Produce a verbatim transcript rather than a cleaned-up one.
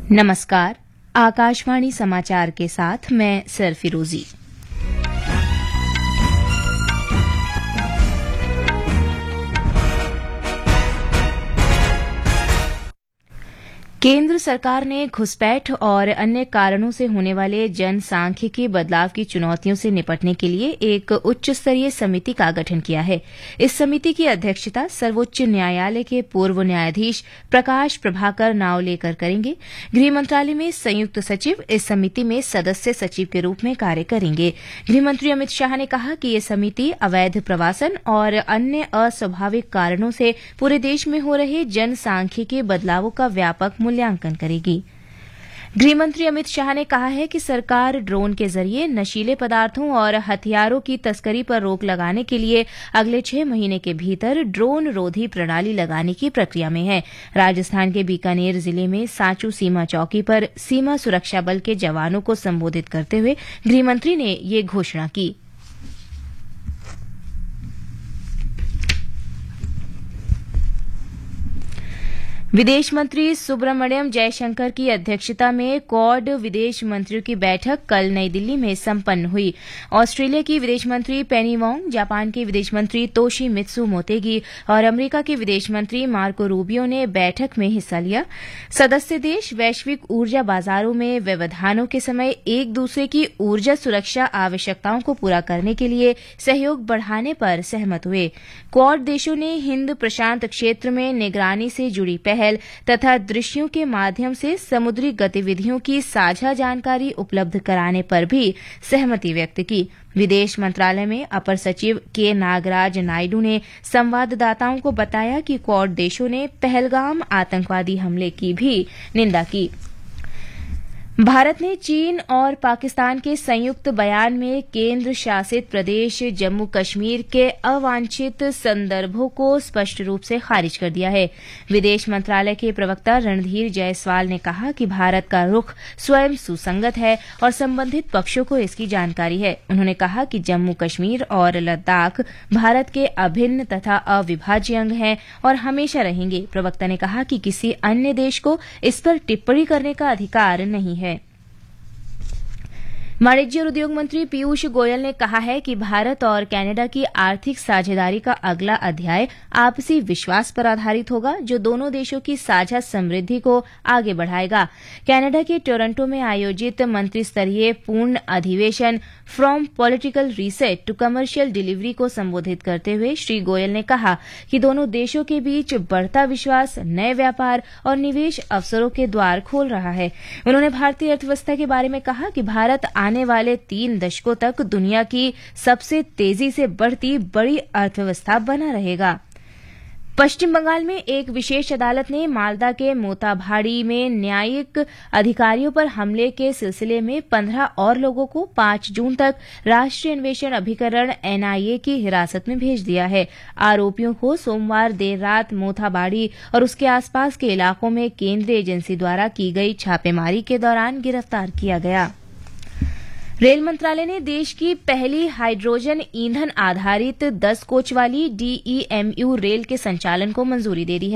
नमस्कार। आकाशवाणी समाचार के साथ मैं सर फिरोजी। केंद्र सरकार ने घुसपैठ और अन्य कारणों से होने वाले जनसांख्यिकी बदलाव की चुनौतियों से निपटने के लिए एक उच्च स्तरीय समिति का गठन किया है। इस समिति की अध्यक्षता सर्वोच्च न्यायालय के पूर्व न्यायाधीश प्रकाश प्रभाकर नावलेकर करेंगे। गृह मंत्रालय में संयुक्त सचिव इस समिति में सदस्य सचिव के रूप में कार्य करेंगे। गृहमंत्री अमित शाह ने कहा कि ये समिति अवैध प्रवासन और अन्य अस्वाभाविक कारणों से पूरे देश में हो रहे जनसांख्यिकी बदलावों का व्यापक मूल्यांकन करेगी। गृहमंत्री अमित शाह ने कहा है कि सरकार ड्रोन के जरिए नशीले पदार्थों और हथियारों की तस्करी पर रोक लगाने के लिए अगले छह महीने के भीतर ड्रोन रोधी प्रणाली लगाने की प्रक्रिया में है। राजस्थान के बीकानेर जिले में सांचू सीमा चौकी पर सीमा सुरक्षा बल के जवानों को संबोधित करते हुए गृहमंत्री ने ये घोषणा की। विदेश मंत्री सुब्रमण्यम जयशंकर की अध्यक्षता में क्वाड विदेश मंत्रियों की बैठक कल नई दिल्ली में संपन्न हुई। ऑस्ट्रेलिया की विदेश मंत्री पेनी वोंग, जापान के विदेश मंत्री तोशिमित्सु मोतेगी और अमेरिका के विदेश मंत्री मार्को रूबियो ने बैठक में हिस्सा लिया। सदस्य देश वैश्विक ऊर्जा बाजारों में व्यवधानों के समय एक दूसरे की ऊर्जा सुरक्षा आवश्यकताओं को पूरा करने के लिए सहयोग बढ़ाने पर सहमत हुए। क्वाड देशों ने हिंद प्रशांत क्षेत्र में निगरानी से जुड़ी पहल तथा दृश्यों के माध्यम से समुद्री गतिविधियों की साझा जानकारी उपलब्ध कराने पर भी सहमति व्यक्त की। विदेश मंत्रालय में अपर सचिव के नागराज नायडू ने संवाददाताओं को बताया कि क्वाड देशों ने पहलगाम आतंकवादी हमले की भी निंदा की। भारत ने चीन और पाकिस्तान के संयुक्त बयान में केंद्र शासित प्रदेश जम्मू कश्मीर के अवांछित संदर्भों को स्पष्ट रूप से खारिज कर दिया है। विदेश मंत्रालय के प्रवक्ता रणधीर जायसवाल ने कहा कि भारत का रुख स्वयं सुसंगत है और संबंधित पक्षों को इसकी जानकारी है। उन्होंने कहा कि जम्मू कश्मीर और लद्दाख भारत के अभिन्न तथा अविभाज्य अंग हैं और हमेशा रहेंगे। प्रवक्ता ने कहा कि किसी अन्य देश को इस पर टिप्पणी करने का अधिकार नहीं है। वाणिज्य और उद्योग मंत्री पीयूष गोयल ने कहा है कि भारत और कनाडा की आर्थिक साझेदारी का अगला अध्याय आपसी विश्वास पर आधारित होगा, जो दोनों देशों की साझा समृद्धि को आगे बढ़ाएगा। कनाडा के टोरंटो में आयोजित मंत्री स्तरीय पूर्ण अधिवेशन from political reset to commercial delivery को संबोधित करते हुए श्री गोयल ने कहा कि दोनों देशों के बीच बढ़ता विश्वास नए व्यापार और निवेश अवसरों के द्वार खोल रहा है। उन्होंने भारतीय अर्थव्यवस्था के बारे में कहा कि भारत आने वाले तीन दशकों तक दुनिया की सबसे तेजी से बढ़ती बड़ी अर्थव्यवस्था बना रहेगा। पश्चिम बंगाल में एक विशेष अदालत ने मालदा के मोताभाड़ी में न्यायिक अधिकारियों पर हमले के सिलसिले में पंद्रह और लोगों को पांच जून तक राष्ट्रीय अन्वेषण अभिकरण एनआईए की हिरासत में भेज दिया है। आरोपियों को सोमवार देर रात मोताभाड़ी और उसके आसपास के इलाकों में केंद्रीय एजेंसी द्वारा की गई छापेमारी के दौरान गिरफ्तार किया गया। रेल मंत्रालय ने देश की पहली हाइड्रोजन ईंधन आधारित दस कोच वाली डीईएमयू रेल के संचालन को मंजूरी दे दी है।